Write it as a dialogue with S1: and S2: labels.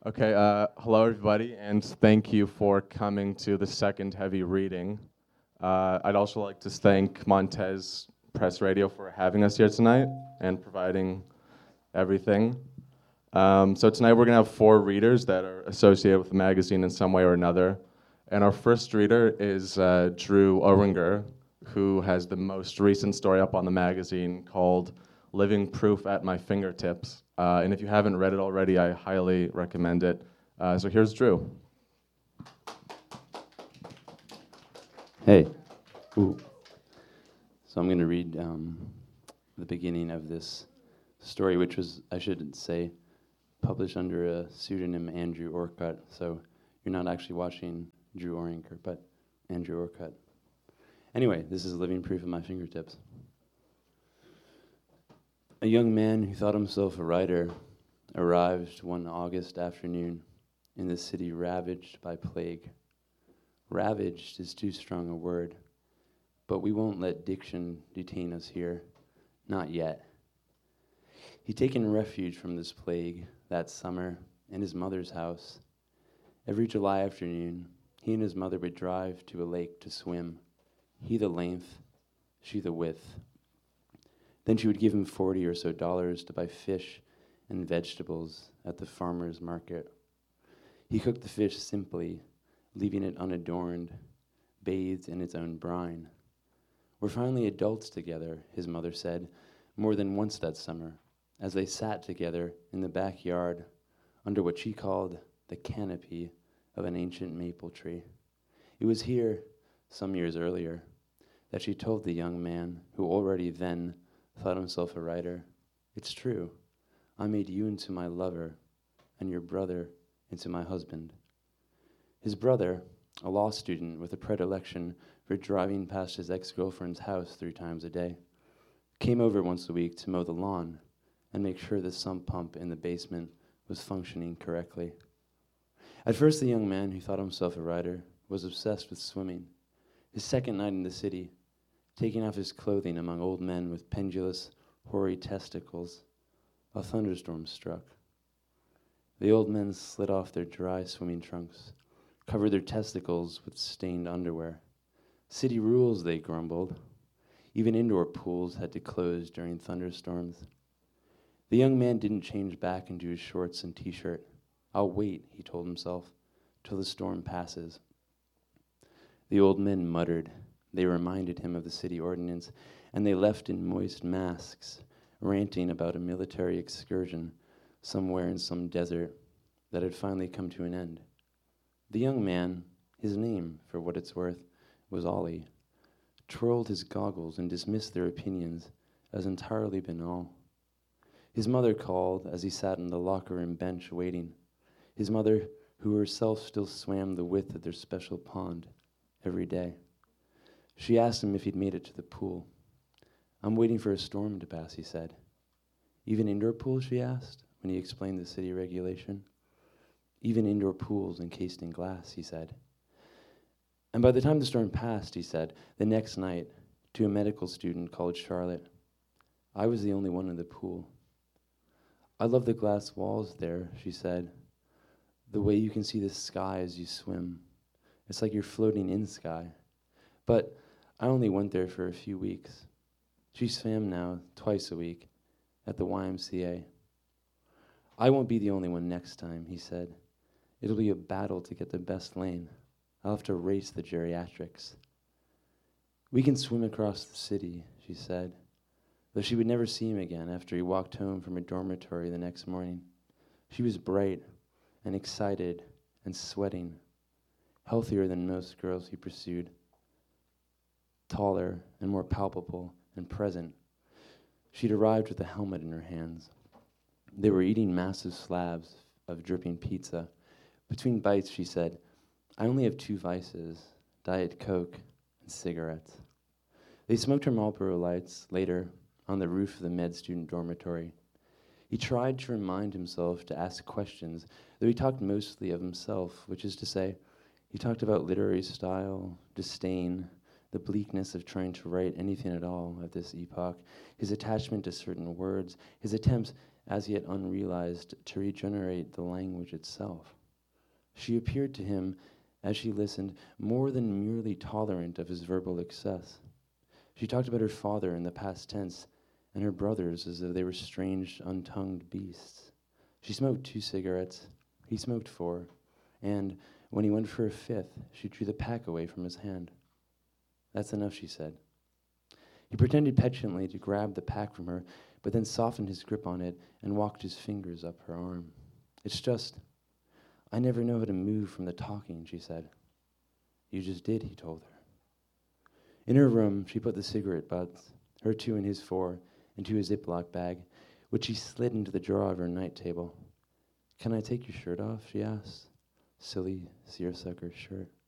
S1: Okay, hello everybody, and thank you for coming to the second heavy reading. I'd also like to thank Montez Press Radio for having us here tonight and providing everything. So tonight we're gonna have four readers that are associated with the magazine in some way or another. And our first reader is Drew Oringer, who has the most recent story up on the magazine called Living Proof at My Fingertips. And if you haven't read it already, I highly recommend it. So here's Drew.
S2: Hey. Ooh. So I'm going to read the beginning of this story, which was, I should say, published under a pseudonym Andrew Orcutt. So you're not actually watching Drew Oringer, but Andrew Orcutt. Anyway, this is Living Proof at My Fingertips. A young man who thought himself a writer arrived one August afternoon in the city ravaged by plague. Ravaged is too strong a word, but we won't let diction detain us here, not yet. He'd taken refuge from this plague that summer in his mother's house. Every July afternoon, he and his mother would drive to a lake to swim, he the length, she the width. Then she would give him $40 or so to buy fish and vegetables at the farmer's market. He cooked the fish simply, leaving it unadorned, bathed in its own brine. "We're finally adults together," his mother said, more than once that summer, as they sat together in the backyard under what she called the canopy of an ancient maple tree. It was here, some years earlier, that she told the young man, who already then thought himself a writer, "It's true, I made you into my lover, and your brother into my husband." His brother, a law student with a predilection for driving past his ex-girlfriend's house 3 times a day, came over once a week to mow the lawn and make sure the sump pump in the basement was functioning correctly. At first, the young man who thought himself a writer was obsessed with swimming. His second night in the city, taking off his clothing among old men with pendulous, hoary testicles, a thunderstorm struck. The old men slid off their dry swimming trunks, covered their testicles with stained underwear. City rules, they grumbled. Even indoor pools had to close during thunderstorms. The young man didn't change back into his shorts and t-shirt. "I'll wait," he told himself, "till the storm passes." The old men muttered. They reminded him of the city ordinance, and they left in moist masks, ranting about a military excursion somewhere in some desert that had finally come to an end. The young man, his name, for what it's worth, was Ollie, twirled his goggles and dismissed their opinions as entirely banal. His mother called as he sat on the locker room bench waiting, his mother who herself still swam the width of their special pond every day. She asked him if he'd made it to the pool. "I'm waiting for a storm to pass," he said. "Even indoor pools?" she asked, when he explained the city regulation. "Even indoor pools encased in glass," he said. And by the time the storm passed, he said, the next night, to a medical student called Charlotte, "I was the only one in the pool." "I love the glass walls there," she said. "The way you can see the sky as you swim. It's like you're floating in sky. But I only went there for a few weeks." She swam now twice a week at the YMCA. "I won't be the only one next time," he said. "It'll be a battle to get the best lane. I'll have to race the geriatrics." "We can swim across the city," she said, though she would never see him again after he walked home from her dormitory the next morning. She was bright and excited and sweating, healthier than most girls he pursued, taller and more palpable and present. She'd arrived with a helmet in her hands. They were eating massive slabs of dripping pizza. Between bites, she said, "I only have 2 vices, Diet Coke and cigarettes." They smoked her Marlboro Lights later on the roof of the med student dormitory. He tried to remind himself to ask questions, though he talked mostly of himself, which is to say, he talked about literary style, disdain, the bleakness of trying to write anything at all at this epoch, his attachment to certain words, his attempts as yet unrealized, to regenerate the language itself. She appeared to him, as she listened, more than merely tolerant of his verbal excess. She talked about her father in the past tense and her brothers as if they were strange, untongued beasts. She smoked 2 cigarettes, he smoked 4, and when he went for a 5th, she drew the pack away from his hand. "That's enough," she said. He pretended petulantly to grab the pack from her, but then softened his grip on it and walked his fingers up her arm. "It's just, I never know how to move from the talking," she said. "You just did," he told her. In her room, she put the cigarette butts, her 2 and his 4, into a Ziploc bag, which she slid into the drawer of her night table. "Can I take your shirt off?" she asked. Silly seersucker shirt.